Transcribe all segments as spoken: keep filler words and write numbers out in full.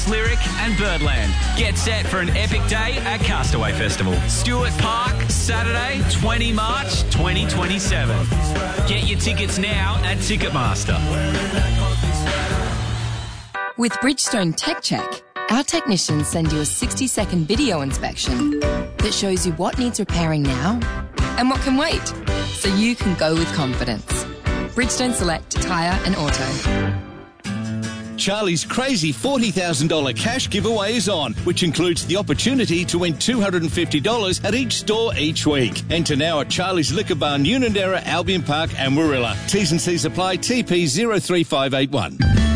Lyric and Birdland. Get set for an epic day at Castaway Festival. Stewart Park, Saturday, the twentieth of March, twenty twenty-seven. Get your tickets now at Ticketmaster. With Bridgestone Tech Check, our technicians send you a sixty-second video inspection that shows you what needs repairing now and what can wait, so you can go with confidence. Bridgestone Select Tyre and Auto. Charlie's crazy forty thousand dollars cash giveaway is on, which includes the opportunity to win two hundred fifty dollars at each store each week. Enter now at Charlie's Liquor Bar, Unanderra, Albion Park and Warilla. T's and C's apply. T P zero three five eight one.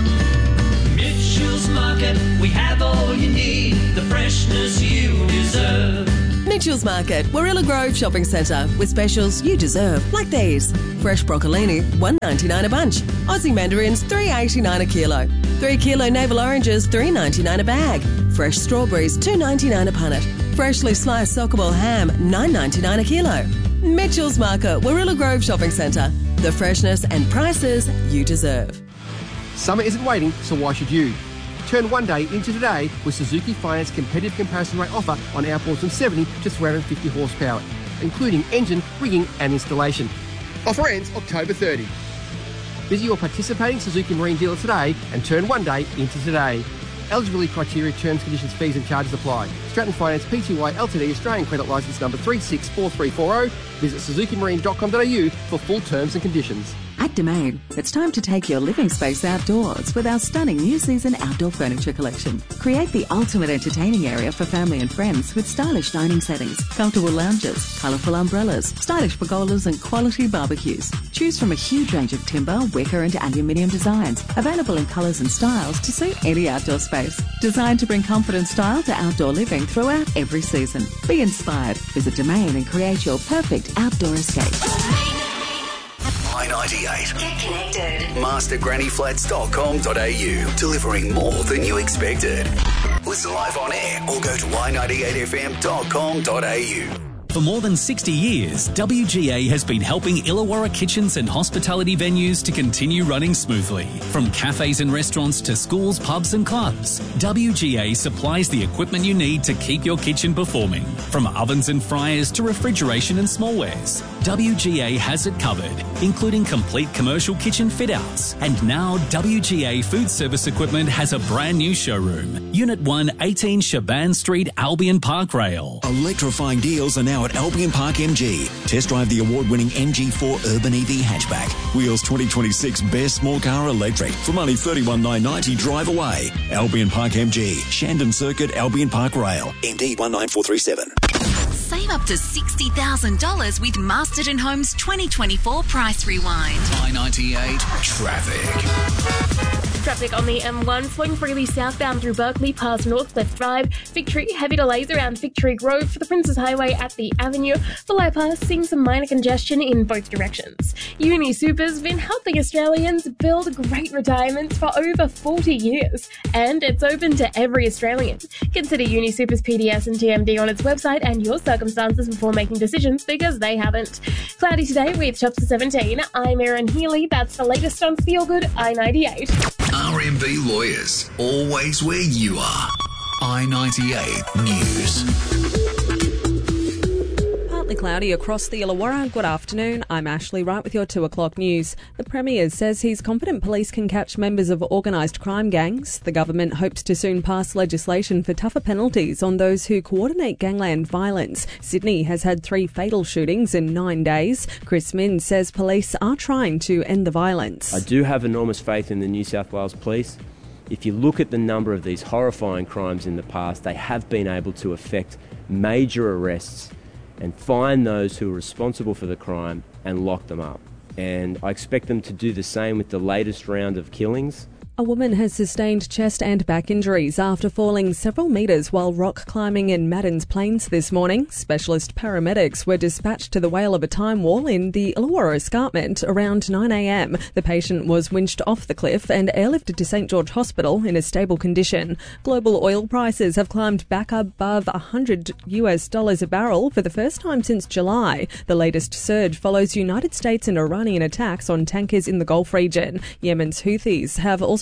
Mitchell's Market, we have all you need, the freshness you deserve. Mitchell's Market, Warilla Grove Shopping Centre, with specials you deserve, like these. Fresh broccolini, one ninety-nine a bunch. Aussie mandarins, three eighty-nine a kilo. three kilo navel oranges, three ninety-nine a bag. Fresh strawberries, two ninety-nine a punnet. Freshly sliced sockerball ham, nine ninety-nine a kilo. Mitchell's Market, Warilla Grove Shopping Centre. The freshness and prices you deserve. Summer isn't waiting, so why should you? Turn one day into today with Suzuki Finance competitive comparison rate offer on outboards from seventy to three hundred fifty horsepower, including engine, rigging and installation. Offer ends October thirtieth. Visit your participating Suzuki Marine dealer today and turn one day into today. Eligibility criteria, terms, conditions, fees and charges apply. Stratton Finance Pty Ltd, Australian credit licence number three six four three four zero. Visit suzuki marine dot com dot a u for full terms and conditions. At Domain, it's time to take your living space outdoors with our stunning new season outdoor furniture collection. Create the ultimate entertaining area for family and friends with stylish dining settings, comfortable lounges, colourful umbrellas, stylish pergolas and quality barbecues. Choose from a huge range of timber, wicker and aluminium designs, available in colours and styles to suit any outdoor space. Designed to bring comfort and style to outdoor living throughout every season. Be inspired. Visit Domain and create your perfect outdoor escape. I ninety-eight. Get connected. master granny flats dot com dot a u. Delivering more than you expected. Listen live on air or go to y ninety-eight f m dot com dot a u. For more than sixty years, W G A has been helping Illawarra kitchens and hospitality venues to continue running smoothly. From cafes and restaurants to schools, pubs and clubs, W G A supplies the equipment you need to keep your kitchen performing. From ovens and fryers to refrigeration and smallwares, W G A has it covered, including complete commercial kitchen fit-outs. And now W G A Food Service Equipment has a brand new showroom. Unit one, eighteen Shaban Street, Albion Park Rail. Electrifying deals are now at Albion Park M G. Test drive the award-winning M G four Urban E V hatchback. Wheels twenty twenty-six best small car electric from only thirty-one thousand nine hundred ninety drive away. Albion Park M G, Shandon Circuit, Albion Park Rail. M D one nine four three seven. Save up to sixty thousand dollars with Masterton Homes twenty twenty-four Price Rewind. I ninety-eight Traffic. Traffic on the M one flowing freely southbound through Berkeley past Northcliffe Drive. Victory, heavy delays around Victory Grove for the Princes Highway at the Avenue. For bypass, seeing some minor congestion in both directions. Uni Super's been helping Australians build great retirements for over forty years, and it's open to every Australian. Consider Uni Super's P D S and T M D on its website and your circumstances before making decisions, because they haven't. Cloudy today with Chops to seventeen. I'm Erin Healy. That's the latest on Feel Good I ninety-eight. R M B Lawyers, always where you are. I ninety-eight News. Partly cloudy across the Illawarra. Good afternoon. I'm Ashley Wright with your two o'clock news. The Premier says he's confident police can catch members of organised crime gangs. The government hopes to soon pass legislation for tougher penalties on those who coordinate gangland violence. Sydney has had three fatal shootings in nine days. Chris Minns says police are trying to end the violence. I do have enormous faith in the New South Wales Police. If you look at the number of these horrifying crimes in the past, they have been able to effect major arrests and find those who are responsible for the crime and lock them up. And I expect them to do the same with the latest round of killings. A woman has sustained chest and back injuries after falling several metres while rock climbing in Maddens Plains this morning. Specialist paramedics were dispatched to the Whale of a Time Wall in the Illawarra Escarpment around nine a m. The patient was winched off the cliff and airlifted to St George Hospital in a stable condition. Global oil prices have climbed back above one hundred US dollars a barrel for the first time since July. The latest surge follows United States and Iranian attacks on tankers in the Gulf region. Yemen's Houthis have also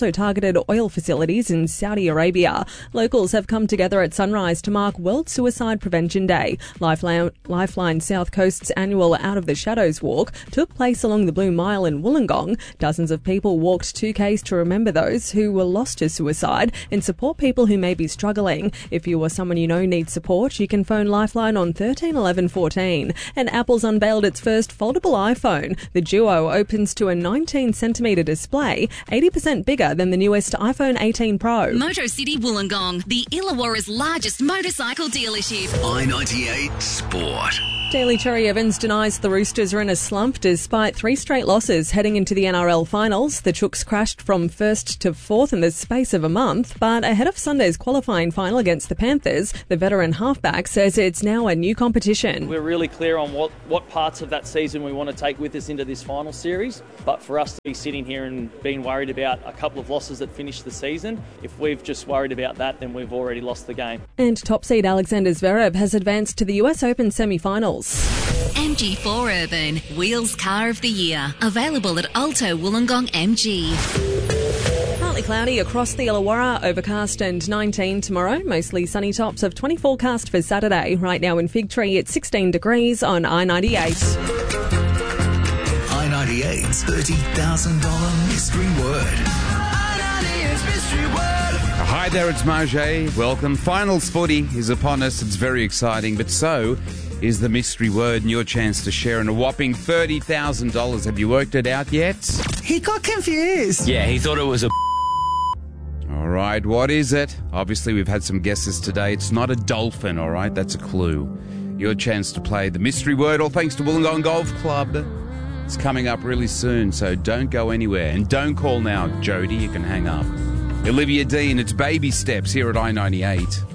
also targeted oil facilities in Saudi Arabia. Locals have come together at sunrise to mark World Suicide Prevention Day. Lifeline, Lifeline South Coast's annual Out of the Shadows walk took place along the Blue Mile in Wollongong. Dozens of people walked two Ks to remember those who were lost to suicide and support people who may be struggling. If you or someone you know needs support, you can phone Lifeline on thirteen eleven fourteen. And Apple's unveiled its first foldable iPhone. The Duo opens to a nineteen centimetre display, eighty percent bigger than the newest iPhone eighteen Pro. Motor City Wollongong, the Illawarra's largest motorcycle dealership. I ninety-eight Sport. Daly Cherry Evans denies the Roosters are in a slump despite three straight losses heading into the N R L finals. The Chooks crashed from first to fourth in the space of a month, but ahead of Sunday's qualifying final against the Panthers, the veteran halfback says it's now a new competition. We're really clear on what, what parts of that season we want to take with us into this final series, but for us to be sitting here and being worried about a couple of losses that finished the season, if we've just worried about that, then we've already lost the game. And top seed Alexander Zverev has advanced to the U S Open semi-finals. M G four Urban, Wheels Car of the Year. Available at Alto Wollongong M G. Partly cloudy across the Illawarra, overcast and nineteen tomorrow. Mostly sunny, tops of twenty forecast for Saturday. Right now in Fig Tree, it's sixteen degrees on I ninety-eight. I ninety-eight's thirty thousand dollars mystery word. I ninety-eight's mystery word. Hi there, it's Marjay. Welcome. Finals footy is upon us. It's very exciting, but so is the mystery word and your chance to share in a whopping thirty thousand dollars. Have you worked it out yet? He got confused. Yeah, he thought it was a... All right, what is it? Obviously, we've had some guesses today. It's not a dolphin, all right? That's a clue. Your chance to play the mystery word, all thanks to Wollongong Golf Club. It's coming up really soon, so don't go anywhere. And don't call now, Jody. You can hang up. Olivia Dean, it's Baby Steps here at I ninety-eight.